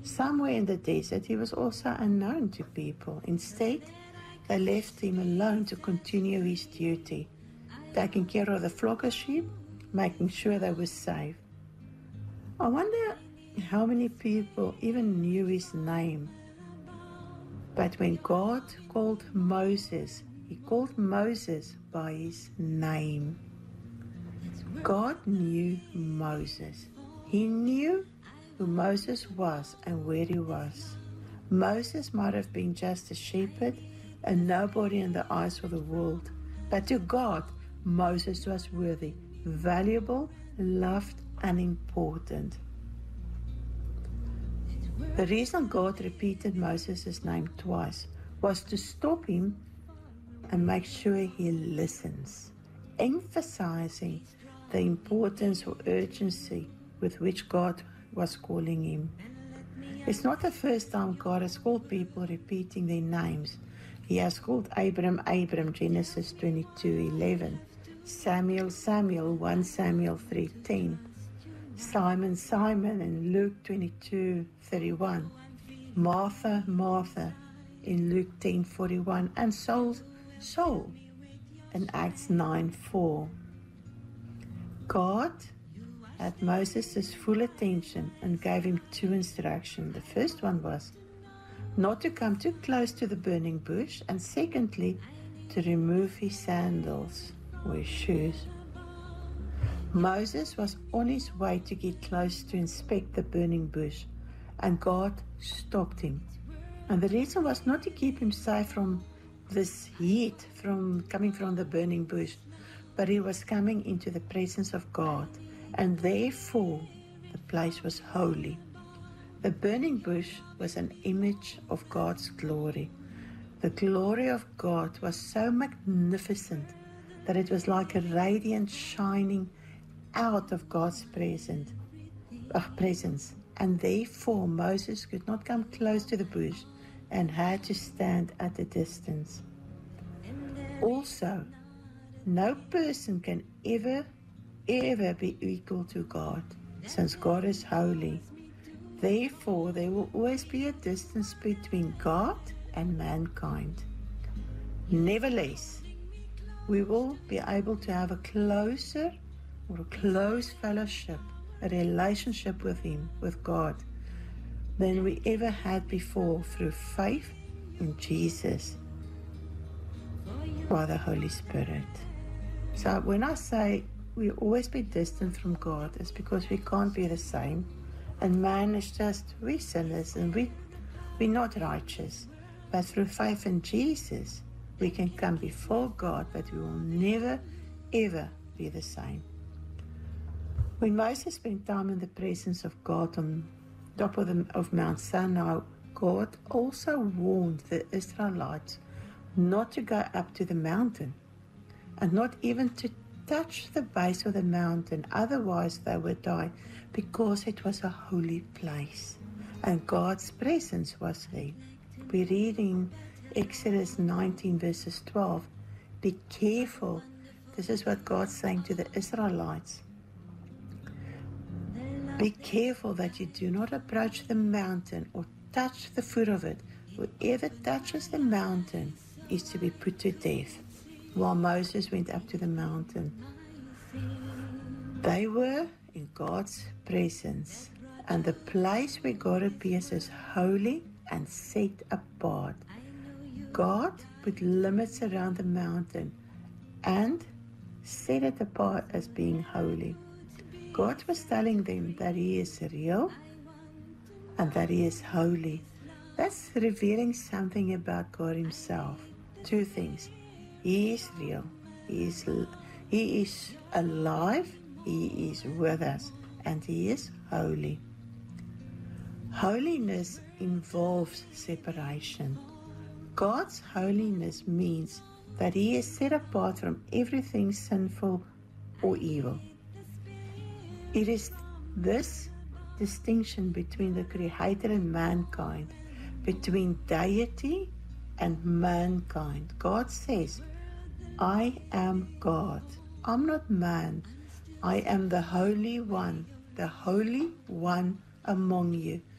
Somewhere in the desert, he was also unknown to people. Instead, they left him alone to continue his duty, taking care of the flock of sheep, making sure they were safe. I wonder how many people even knew his name. But when God called Moses, he called Moses by his name. God knew Moses. He knew who Moses was and where he was. Moses might have been just a shepherd, a nobody in the eyes of the world. But to God, Moses was worthy, valuable, loved, and important. The reason God repeated Moses' name twice was to stop him and make sure he listens, emphasizing the importance or urgency with which God was calling him. It's not the first time God has called people repeating their names. He has called Abram, Abram, Genesis 22:11, Samuel, Samuel, 1 Samuel 3:10, Simon, Simon in Luke 22:31, Martha, Martha in Luke 10:41, and Saul, Saul in Acts 9:4. God had Moses' full attention and gave him two instructions. The first one was not to come too close to the burning bush, and secondly, to remove his sandals or his shoes. Moses was on his way to get close to inspect the burning bush, and God stopped him. And the reason was not to keep him safe from this heat coming from the burning bush, but he was coming into the presence of God, and therefore the place was holy. The burning bush was an image of God's glory. The glory of God was so magnificent that it was like a radiance shining out of God's presence, and therefore Moses could not come close to the bush and had to stand at a distance. Also, no person can ever be equal to God, since God is holy. Therefore, there will always be a distance between God and mankind. Nevertheless, we will be able to have a close fellowship, a relationship with Him, with God, than we ever had before through faith in Jesus by the Holy Spirit. So when I say we'll always be distant from God, it's because we can't be the same. And man is just, we're sinners and we're not righteous. But through faith in Jesus, we can come before God, but we will never, ever be the same. When Moses spent time in the presence of God on top of Mount Sinai, God also warned the Israelites not to go up to the mountain and not even to touch the base of the mountain, otherwise they would die, because it was a holy place and God's presence was there. We read in Exodus 19 verses 12, be careful. This is what God's saying to the Israelites. Be careful that you do not approach the mountain or touch the foot of it. Whoever touches the mountain is to be put to death. While Moses went up to the mountain, they were in God's presence, and the place where God appears is holy and set apart. God put limits around the mountain and set it apart as being holy. God was telling them that He is real and that He is holy. That's revealing something about God Himself. Two things. He is real. He is alive. He is with us. And He is holy. Holiness involves separation. God's holiness means that He is set apart from everything sinful or evil. It is this distinction between the Creator and mankind, between deity and mankind. God says, I am God. I'm not man. I am the Holy One among you.